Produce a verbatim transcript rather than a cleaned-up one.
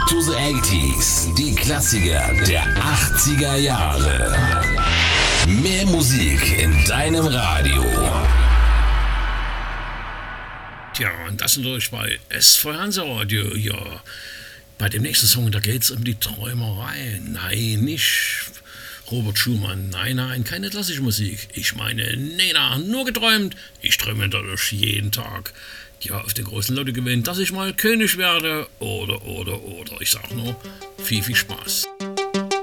to the eighties, die Klassiker der achtziger Jahre. Mehr Musik in deinem Radio. Tja, und das natürlich bei S V Hansa-Radio, ja. Bei dem nächsten Song, da geht's um die Träumerei. Nein, nicht Robert Schumann. Nein, nein, keine klassische Musik. Ich meine, Nena, nur geträumt. Ich träume dadurch jeden Tag. Ja, auf den großen Lotto gewinnen, dass ich mal König werde. Oder, oder, oder. Ich sag nur, viel, viel Spaß.